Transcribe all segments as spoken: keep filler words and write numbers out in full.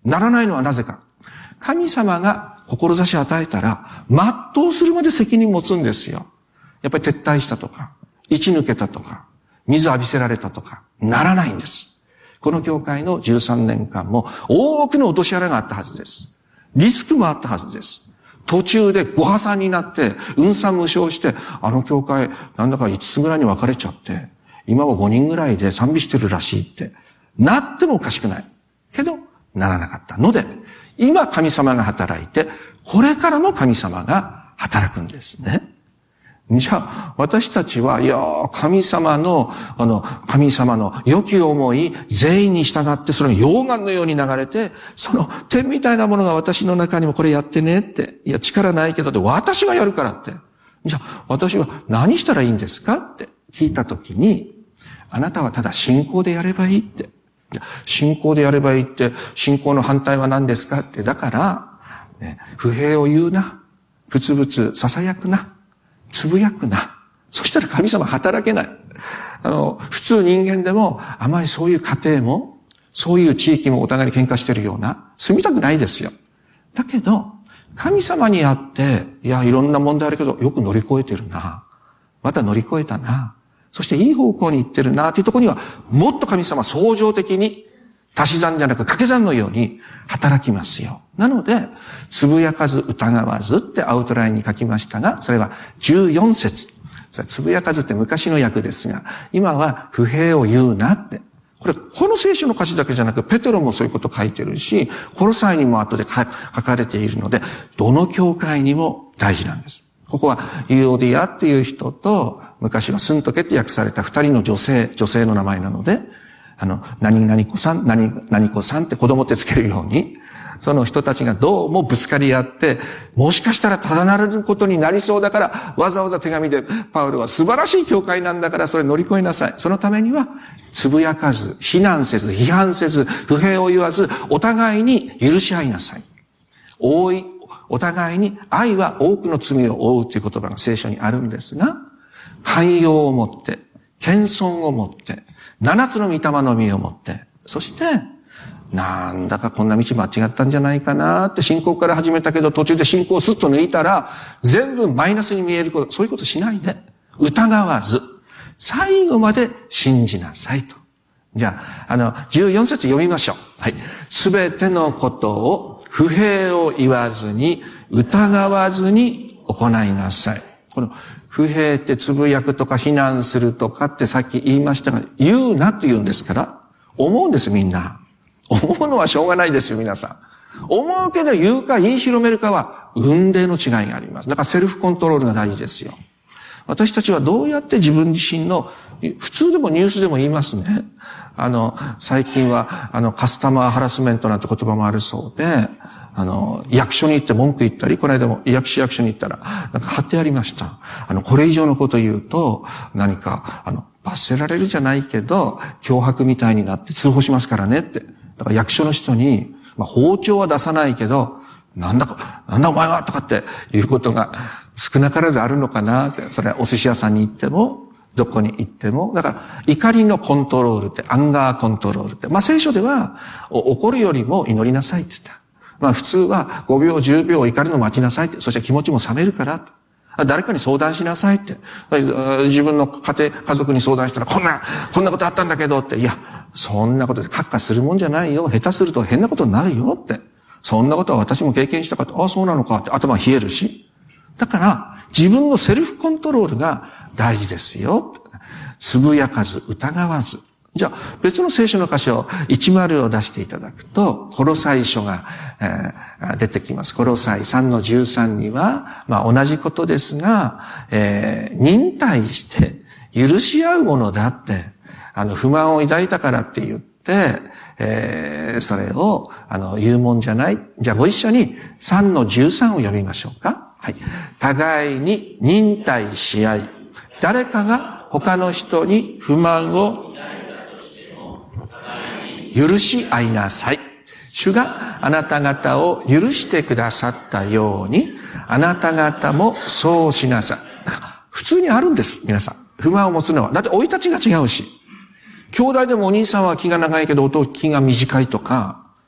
ならないのはなぜか。神様が志を与えたら、全うするまで責任持つんですよ。やっぱり撤退したとか、位置抜けたとか、水浴びせられたとか、ならないんです。この教会のじゅうさんねんかんも多くの落とし穴があったはずです。リスクもあったはずです。途中でご破産になって、運算無償して、あの教会、なんだかいつつぐらいに分かれちゃって、今はごにんぐらいで賛美してるらしいって、なってもおかしくない。けど、ならなかったので、今神様が働いて、これからも神様が働くんですね。じゃあ、私たちは、いやー、神様の、あの、神様の良き思い、全員に従って、それが溶岩のように流れて、その点みたいなものが私の中にもこれやってねって、いや、力ないけどって、私がやるからって。じゃあ、私は何したらいいんですかって聞いたときに、あなたはただ信仰でやればいいって。信仰でやればいいって、信仰の反対は何ですかって。だから、ね、不平を言うな。ぶつぶつ囁くな。つぶやくな。そしたら神様働けない。あの、普通人間でも、あまりそういう家庭も、そういう地域もお互いに喧嘩してるような、住みたくないですよ。だけど、神様にあって、いや、いろんな問題あるけど、よく乗り越えてるな。また乗り越えたな。そしていい方向に行ってるな、っていうところには、もっと神様創造的に、足し算じゃなく掛け算のように働きますよ。なので、つぶやかず疑わずってアウトラインに書きましたが、それはじゅうよん節。それつぶやかずって昔の訳ですが、今は不平を言うなって。これ、この聖書の歌詞だけじゃなく、ペテロもそういうこと書いてるし、コロサイにも後で書かれているので、どの教会にも大事なんです。ここはユオディアっていう人と、昔はスントケって訳された二人の女性、女性の名前なので、あの、何々子さん、何々子さんって子供ってつけるように、その人たちがどうもぶつかり合って、もしかしたらただならぬことになりそうだから、わざわざ手紙で、パウロは素晴らしい教会なんだからそれ乗り越えなさい。そのためには、つぶやかず、非難せず、批判せず、不平を言わず、お互いに許し合いなさい。覆い、お互いに愛は多くの罪を負うという言葉が聖書にあるんですが、寛容を持って、謙遜を持って、七つの御霊の実を持って、そして、なんだかこんな道間違ったんじゃないかなって信仰から始めたけど途中で信仰をスッと抜いたら全部マイナスに見えること、そういうことしないで、疑わず、最後まで信じなさいと。じゃあ、あの、じゅうよん節読みましょう。はい。すべてのことを不平を言わずに、疑わずに行いなさい。この不平ってつぶやくとか非難するとかってさっき言いましたが、言うなと言うんですから、思うんですみんな。思うのはしょうがないですよ皆さん。思うけど言うか言い広めるかは運命の違いがあります。だからセルフコントロールが大事ですよ。私たちはどうやって自分自身の、普通でもニュースでも言いますね。あの、最近は、あの、カスタマーハラスメントなんて言葉もあるそうで、あの、役所に行って文句言ったり、この間も役所役所に行ったら、なんか貼ってありました。あの、これ以上のこと言うと、何か、あの、罰せられるじゃないけど、脅迫みたいになって通報しますからねって。だから役所の人に、まあ、包丁は出さないけど、なんだか、なんだお前はとかっていうことが少なからずあるのかなって。それはお寿司屋さんに行っても、どこに行っても。だから、怒りのコントロールって、アンガーコントロールって。まあ、聖書では、怒るよりも祈りなさいって言った。まあ、普通はごびょう、じゅうびょう怒りの待ちなさいって。そして気持ちも冷めるからって。誰かに相談しなさいって。自分の家庭、家族に相談したら、こんな、こんなことあったんだけどって。いや、そんなことでカッカするもんじゃないよ。下手すると変なことになるよって。そんなことは私も経験したかって、ああ、そうなのかって頭冷えるし。だから、自分のセルフコントロールが大事ですよ。つぶやかず、疑わず。じゃあ、別の聖書の箇所、いち丸を出していただくと、コロサイ書が、えー、出てきます。コロサイさんのじゅうさんには、まあ同じことですが、えー、忍耐して許し合うものだって、あの、不満を抱いたからって言って、えー、それを、あの、言うもんじゃない。じゃあご一緒にさんのじゅうさんを読みましょうか。はい。互いに忍耐し合い、誰かが他の人に不満を許し合いなさい。主があなた方を許してくださったように、あなた方もそうしなさい。普通にあるんです、皆さん。不満を持つのは。だって生い立ちが違うし。兄弟でもお兄さんは気が長いけど弟気が短いとか、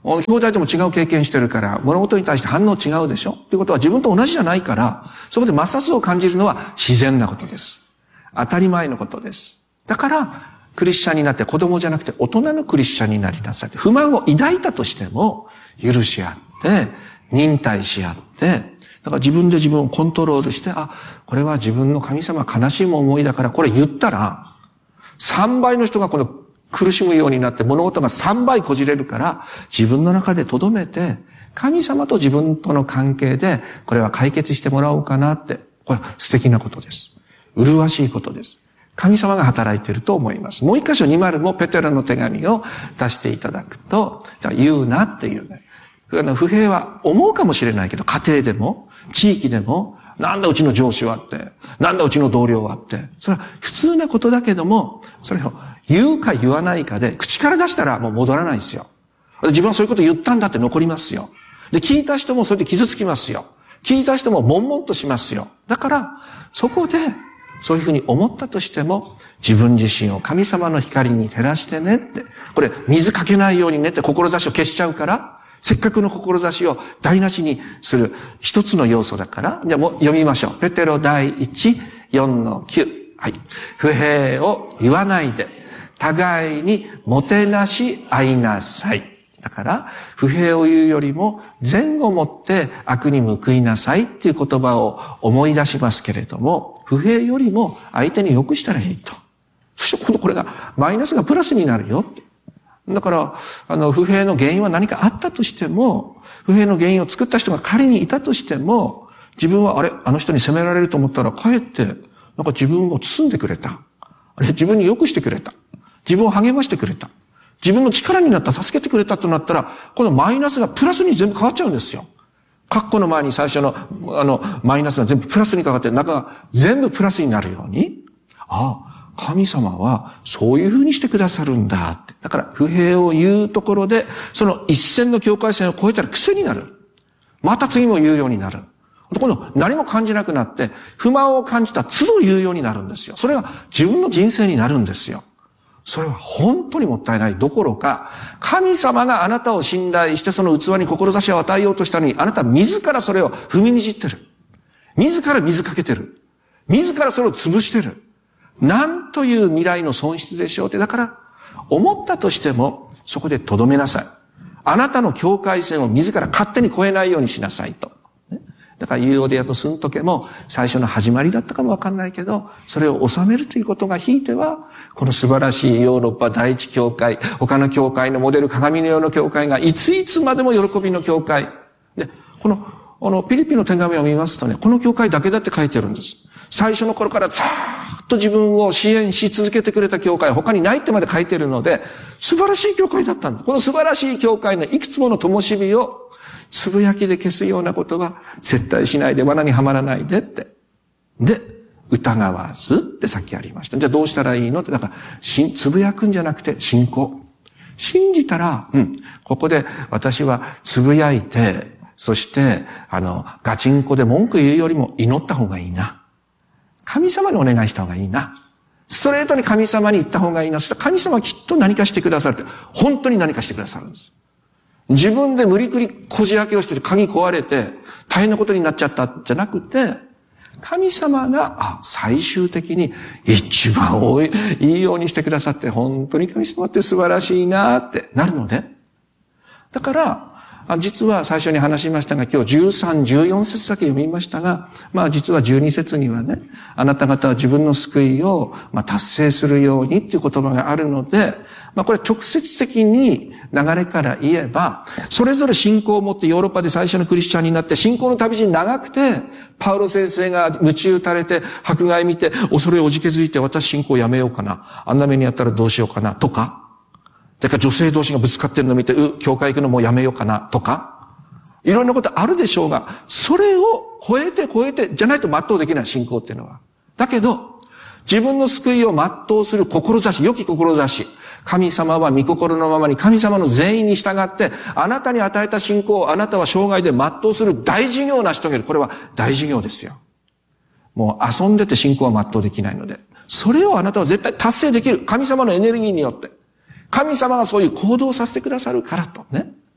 兄弟とも違う経験してるから、物事に対して反応違うでしょっていうことは自分と同じじゃないから、そこで摩擦を感じるのは自然なことです。当たり前のことです。だから、クリスチャンになって子供じゃなくて大人のクリスチャンになりなさい。不満を抱いたとしても、許し合って、忍耐し合って、だから自分で自分をコントロールして、あ、これは自分の神様悲しい思いだから、これ言ったら、さんばいの人がこの苦しむようになって物事がさんばいこじれるから、自分の中で留めて、神様と自分との関係で、これは解決してもらおうかなって、これは素敵なことです。麗しいことです。神様が働いていると思います。もう一箇所にじゅうもペテロの手紙を出していただくと、じゃあ言うなっていうね。不平は思うかもしれないけど、家庭でも、地域でも、なんだうちの上司はって、なんだうちの同僚はって、それは普通なことだけども、それを言うか言わないかで、口から出したらもう戻らないですよ。自分はそういうこと言ったんだって残りますよ。で、聞いた人もそれで傷つきますよ。聞いた人も悶々としますよ。だから、そこで、そういうふうに思ったとしても、自分自身を神様の光に照らしてねって、これ、水かけないようにねって志を消しちゃうから、せっかくの志を台無しにする一つの要素だから、じゃあもう読みましょう。ペテロ第一、よんのきゅう。はい。不平を言わないで、互いにもてなし合いなさい。だから、不平を言うよりも、善をもって悪に報いなさいっていう言葉を思い出しますけれども、不平よりも相手に良くしたらいいと。そして今度これが、マイナスがプラスになるよ。だから、あの、不平の原因は何かあったとしても、不平の原因を作った人が仮にいたとしても、自分はあれ、あの人に責められると思ったら、かえって、なんか自分を包んでくれた。あれ、自分に良くしてくれた。自分を励ましてくれた。自分の力になった、助けてくれたとなったら、このマイナスがプラスに全部変わっちゃうんですよ。カッコの前に最初の、あの、マイナスが全部プラスにかかって、中が全部プラスになるように、ああ、神様はそういう風にしてくださるんだって。だから不平を言うところで、その一線の境界線を越えたら癖になる。また次も言うようになる。今度何も感じなくなって、不満を感じた都度言うようになるんですよ。それが自分の人生になるんですよ。それは本当にもったいないどころか、神様があなたを信頼してその器に志を与えようとしたのに、あなた自らそれを踏みにじってる。自ら水かけてる。自らそれを潰してる。なんという未来の損失でしょうって。だから、思ったとしても、そこで留めなさい。あなたの境界線を自ら勝手に越えないようにしなさいと。だから、ユーオデアとスントケも最初の始まりだったかもわかんないけど、それを収めるということがひいては、この素晴らしいヨーロッパ第一教会、他の教会のモデル鏡のような教会がいついつまでも喜びの教会。で、この、あの、ピリピの手紙を見ますとね、この教会だけだって書いてるんです。最初の頃からずーっと自分を支援し続けてくれた教会、他にないってまで書いてるので、素晴らしい教会だったんです。この素晴らしい教会のいくつもの灯火を、つぶやきで消すようなことは絶対しないで、罠にはまらないでって。で、疑わずってさっきありました。じゃあどうしたらいいのって、だから、しつぶやくんじゃなくて信仰。信じたら、うん、ここで私はつぶやいて、そして、あの、ガチンコで文句言うよりも祈った方がいいな。神様にお願いした方がいいな。ストレートに神様に言った方がいいな。そしたら神様はきっと何かしてくださるって。本当に何かしてくださるんです。自分で無理くりこじ開けをしてて鍵壊れて大変なことになっちゃったじゃなくて、神様が、あ、最終的に一番多い、いいようにしてくださって、本当に神様って素晴らしいなってなるので。だから、実は最初に話しましたが、今日じゅうさん、じゅうよん節だけ読みましたが、まあ実はじゅうに節にはね、あなた方は自分の救いをまあ達成するようにっていう言葉があるので、まあこれ直接的に流れから言えば、それぞれ信仰を持ってヨーロッパで最初のクリスチャンになって、信仰の旅路長くて、パウロ先生が鞭打たれて、迫害見て、恐れおじけづいて私信仰をやめようかな。あんな目にあったらどうしようかな。とか、だから女性同士がぶつかってるのを見て、う、教会行くのもうやめようかな、とか、いろんなことあるでしょうが、それを超えて超えて、じゃないと全うできない信仰っていうのは。だけど、自分の救いを全うする志、良き志。神様は御心のままに、神様の全員に従って、あなたに与えた信仰をあなたは生涯で全うする大事業を成し遂げる。これは大事業ですよ。もう遊んでて信仰は全うできないので。それをあなたは絶対達成できる。神様のエネルギーによって。神様がそういう行動をさせてくださるからとね。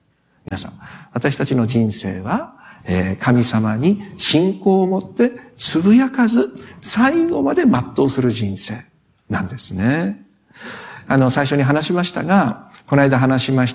皆さん、私たちの人生は、えー、神様に信仰を持ってつぶやかず、最後まで全うする人生なんですね。あの、最初に話しましたが、この間話しました、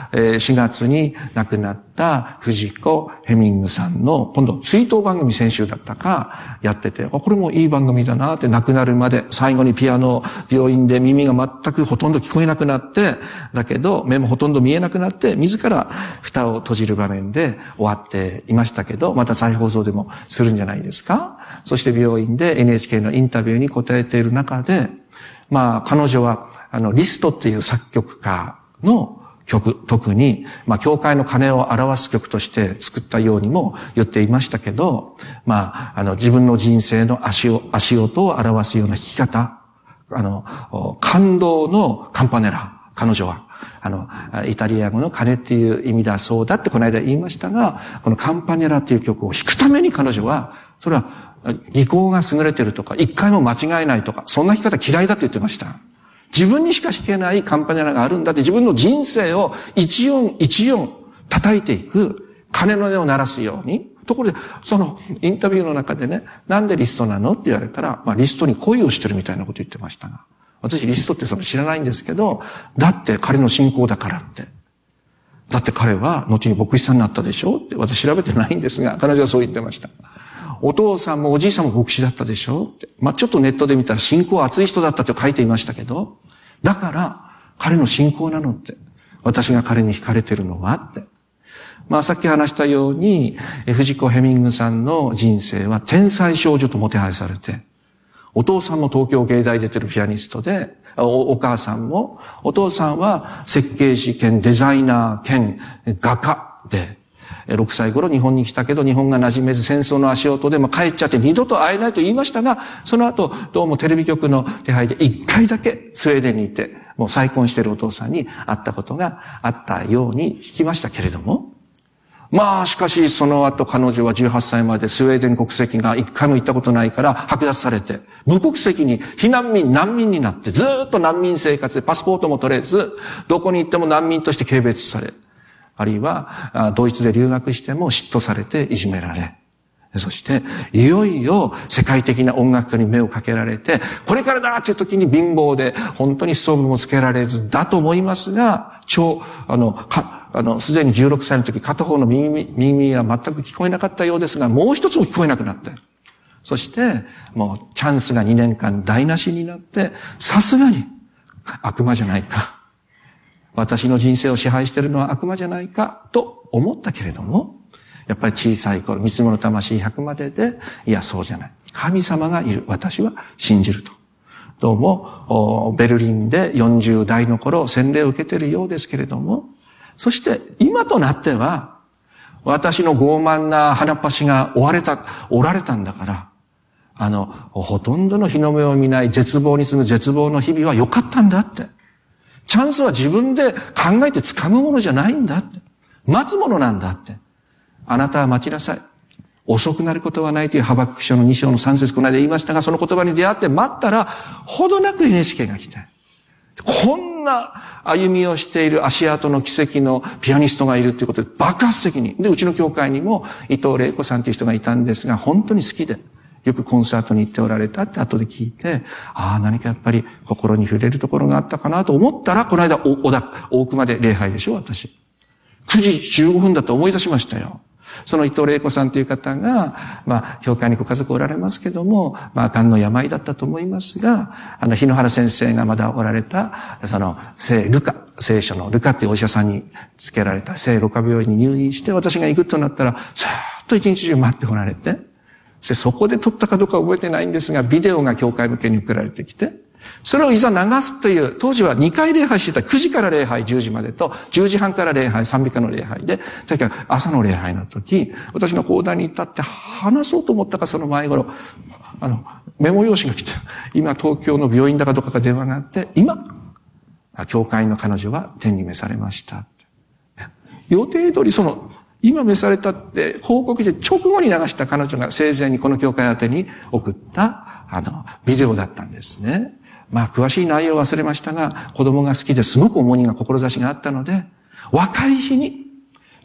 えー、しがつに亡くなった藤子ヘミングさんの、今度追悼番組先週だったか、やってて、これもいい番組だなって、亡くなるまで、最後にピアノ、病院で耳が全くほとんど聞こえなくなって、だけど目もほとんど見えなくなって、自ら蓋を閉じる場面で終わっていましたけど、また再放送でもするんじゃないですか。そして病院で エヌエイチケー のインタビューに答えている中で、まあ彼女は、あの、リストっていう作曲家の曲、特に、まあ、教会の鐘を表す曲として作ったようにも言っていましたけど、まあ、あの、自分の人生の足を、足音を表すような弾き方、あの、感動のカンパネラ、彼女は、あの、イタリア語の鐘っていう意味だそうだってこの間言いましたが、このカンパネラっていう曲を弾くために彼女は、それは、技巧が優れてるとか、一回も間違えないとか、そんな弾き方嫌いだって言ってました。自分にしか弾けないカンパネラがあるんだって自分の人生を一音一音叩いていく鐘の音を鳴らすように。ところで、そのインタビューの中でね、なんでリストなのって言われたら、まあリストに恋をしてるみたいなこと言ってましたが、私リストってその知らないんですけど、だって彼の信仰だからって。だって彼は後に牧師さんになったでしょって、私調べてないんですが、彼女はそう言ってました。お父さんもおじいさんも牧師だったでしょって。まあ、ちょっとネットで見たら信仰熱い人だったと書いていましたけど、だから彼の信仰なのって。私が彼に惹かれてるのはって。まあ、さっき話したように、藤子ヘミングさんの人生は天才少女ともてはやされて、お父さんも東京芸大出てるピアニストで、お, お母さんも、お父さんは設計士兼デザイナー兼画家で、ろくさい頃日本に来たけど日本が馴染めず戦争の足音でも帰っちゃって二度と会えないと言いましたが、その後どうもテレビ局の手配で一回だけスウェーデンにいて、もう再婚しているお父さんに会ったことがあったように聞きましたけれども、まあしかしその後彼女はじゅうはっさいまでスウェーデン国籍が一回も行ったことないから剥奪されて、無国籍に避難民、難民になってずーっと難民生活でパスポートも取れず、どこに行っても難民として軽蔑され、あるいは、ドイツで留学しても嫉妬されていじめられ、そして、いよいよ世界的な音楽家に目をかけられて、これからだっていう時に貧乏で、本当にストーブもつけられずだと思いますが、超、あの、か、あの、すでにじゅうろくさいの時、片方の耳、耳は全く聞こえなかったようですが、もう一つも聞こえなくなって、そして、もうチャンスがにねんかん台無しになって、さすがに悪魔じゃないか。私の人生を支配しているのは悪魔じゃないかと思ったけれども、やっぱり小さい頃、三つ子の魂ひゃくまでで、いや、そうじゃない。神様がいる。私は信じると。どうも、ベルリンでよんじゅう代の頃、洗礼を受けているようですけれども、そして今となっては、私の傲慢な鼻っ端が追われた、おられたんだから、あの、ほとんどの日の目を見ない絶望に次ぐ絶望の日々は良かったんだって。チャンスは自分で考えて掴むものじゃないんだって。待つものなんだって。あなたは待ちなさい。遅くなることはないというハバクク書のに章のさん節この間言いましたが、その言葉に出会って待ったら、ほどなく エヌエイチケー が来て、こんな歩みをしている足跡の奇跡のピアニストがいるということで爆発的に。で、うちの教会にも伊藤玲子さんという人がいたんですが、本当に好きで、よくコンサートに行っておられたって後で聞いて、ああ、何かやっぱり心に触れるところがあったかなと思ったら、この間、お、おだ、大熊で礼拝でしょ、私。くじじゅうごふんだと思い出しましたよ。その伊藤玲子さんという方が、まあ、教会にご家族おられますけども、まあ、癌の病だったと思いますが、あの、日野原先生がまだおられた、その、聖ルカ、聖書のルカっていうお医者さんにつけられた聖ルカ病院に入院して、私が行くとなったら、さーっと一日中待っておられて、そこで撮ったかどうか覚えてないんですが、ビデオが教会向けに送られてきて、それをいざ流すという、当時はにかい礼拝してた、くじから礼拝じゅうじまでと、じゅうじはんから礼拝、賛美歌の礼拝で、それから朝の礼拝の時、私が講談に立って話そうと思ったかその前頃、あの、メモ用紙が来て、今東京の病院だかどこか電話があって、今、教会の彼女は天に召されました。予定通りその、今召されたって報告で直後に流した彼女が生前にこの教会宛てに送ったあのビデオだったんですね。まあ詳しい内容は忘れましたが、子供が好きですごく重荷が志があったので、若い日に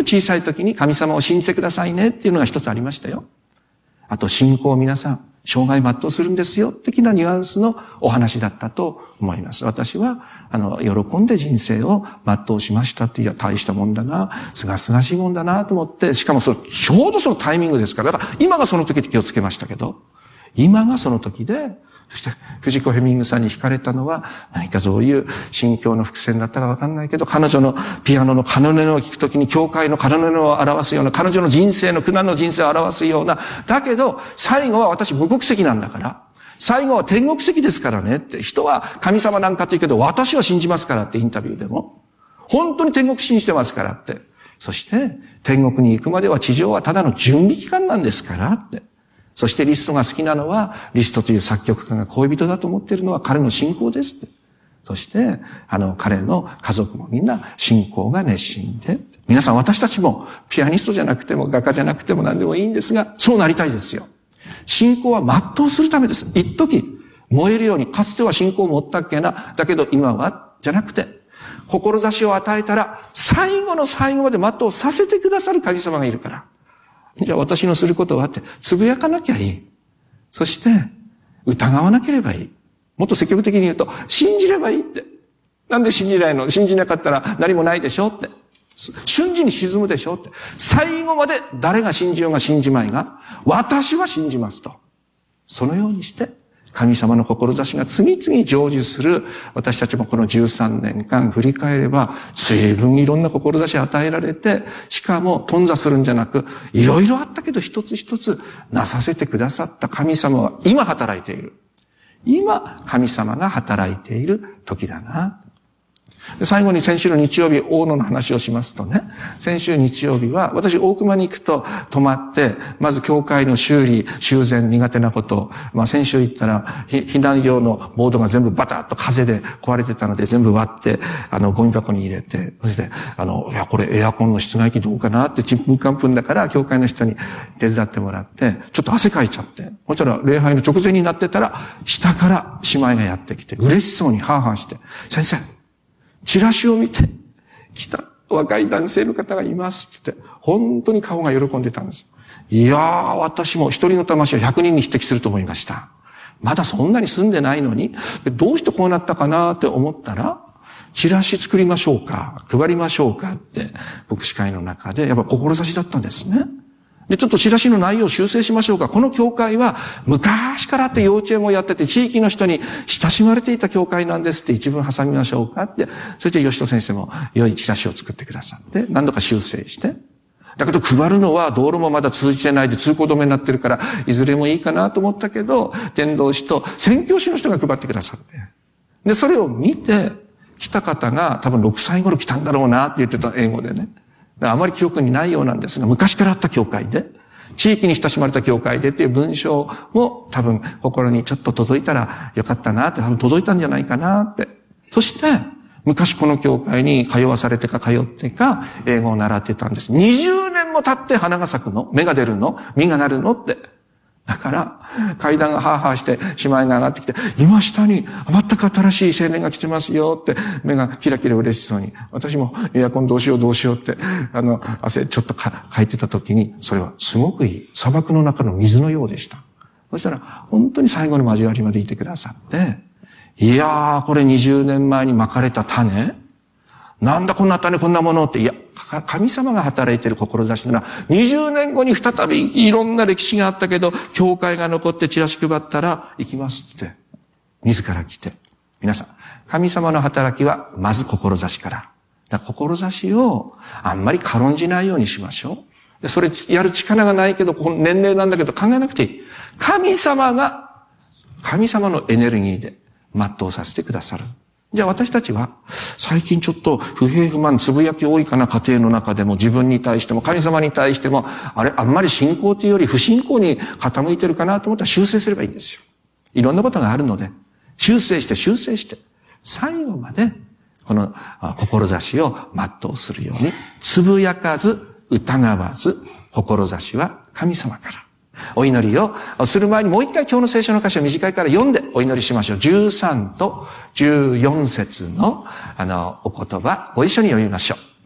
小さい時に神様を信じてくださいねっていうのが一つありましたよ。あと信仰を皆さん、生涯全うするんですよ、的なニュアンスのお話だったと思います。私は、あの、喜んで人生を全うしましたって、いや、大したもんだな、すがすがしいもんだなと思って、しかもそれ、ちょうどそのタイミングですから、だから今がその時って気をつけましたけど、今がその時で、そして、藤子ヘミングさんに惹かれたのは、何かそういう心境の伏線だったかわかんないけど、彼女のピアノの奏音を聴くときに、教会の奏音を表すような、彼女の人生の苦難の人生を表すような、だけど、最後は私無国籍なんだから、最後は天国籍ですからねって、人は神様なんかと言うけど、私は信じますからってインタビューでも、本当に天国信じてますからって。そして、天国に行くまでは地上はただの準備期間なんですからって。そしてリストが好きなのは、リストという作曲家が恋人だと思っているのは彼の信仰ですって。そして、あの、彼の家族もみんな信仰が熱心で。皆さん私たちもピアニストじゃなくても画家じゃなくても何でもいいんですが、そうなりたいですよ。信仰は全うするためです。一時、燃えるように、かつては信仰を持ったっけな、だけど今は、じゃなくて、志を与えたら、最後の最後まで全うさせてくださる神様がいるから。じゃあ私のすることはって、つぶやかなきゃいい。そして、疑わなければいい。もっと積極的に言うと、信じればいいって。なんで信じないの？信じなかったら何もないでしょって。瞬時に沈むでしょって。最後まで誰が信じようが信じまいが、私は信じますと。そのようにして、神様の志が次々成就する、私たちもこのじゅうさんねんかん振り返れば、随分いろんな志を与えられて、しかも頓挫するんじゃなく、いろいろあったけど一つ一つなさせてくださった神様は今働いている。今、神様が働いている時だな。で最後に先週の日曜日、大野の話をしますとね、先週日曜日は、私大熊に行くと泊まって、まず教会の修理、修繕苦手なこと、まあ先週行ったら、避難用のボードが全部バタッと風で壊れてたので全部割って、あの、ゴミ箱に入れて、そして、あの、いや、これエアコンの室外機どうかなって、ちんぷんかんぷんだから、教会の人に手伝ってもらって、ちょっと汗かいちゃって、そしたら礼拝の直前になってたら、下から姉妹がやってきて、嬉しそうにハーハーして、先生、チラシを見て、来た若い男性の方がいますって、本当に顔が喜んでたんです。いやー、私も一人の魂は百人に匹敵すると思いました。まだそんなに住んでないのに、どうしてこうなったかなって思ったら、チラシ作りましょうか、配りましょうかって、牧師会の中で、やっぱ志だったんですね。で、ちょっとチラシの内容を修正しましょうか。この教会は昔からって幼稚園もやってて地域の人に親しまれていた教会なんですって一文挟みましょうかって。そして吉戸先生も良いチラシを作ってくださって何度か修正して。だけど配るのは道路もまだ通じてないで通行止めになってるからいずれもいいかなと思ったけど、伝道師と宣教師の人が配ってくださって。で、それを見て来た方が多分ろくさい頃来たんだろうなって言ってた英語でね。あまり記憶にないようなんですが、昔からあった教会で、地域に親しまれた教会でっていう文章も多分心にちょっと届いたらよかったなって、多分届いたんじゃないかなって。そして、昔この教会に通わされてか通ってか、英語を習ってたんです。にじゅうねんも経って花が咲くの？芽が出るの？実がなるの？って。だから、階段がハーハーして、姉妹が上がってきて、今下に全く新しい青年が来てますよって、目がキラキラ嬉しそうに。私もエアコンどうしようどうしようって、あの、汗ちょっとかかいてた時に、それはすごくいい。砂漠の中の水のようでした。そしたら、本当に最後の交わりまでいてくださって、いやー、これにじゅうねんまえに撒かれた種？なんだこんな種こんなものって、いや、神様が働いている志なら、にじゅうねんごに再びいろんな歴史があったけど、教会が残ってチラシ配ったら行きますって、自ら来て。皆さん、神様の働きはまず志から。だから志をあんまり軽んじないようにしましょう。でそれやる力がないけど、この年齢なんだけど考えなくていい。神様が、神様のエネルギーで全うさせてくださる。じゃあ私たちは、最近ちょっと不平不満、つぶやき多いかな、家庭の中でも自分に対しても、神様に対しても、あれ、あんまり信仰というより不信仰に傾いてるかなと思ったら修正すればいいんですよ。いろんなことがあるので、修正して修正して、最後まで、この志を全うするように、つぶやかず、疑わず、志は神様から。お祈りをする前にもう一回今日の聖書の箇所を短いから読んでお祈りしましょう。じゅうさんとじゅうよん節のあのお言葉ご一緒に読みましょう。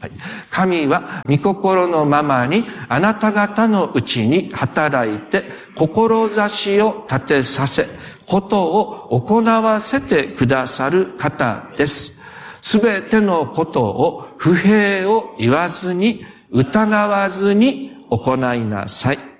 神は御心のままにあなた方のうちに働いて、志を立てさせ、ことを行わせてくださる方です。すべてのことを不平を言わずに、疑わずに行いなさい。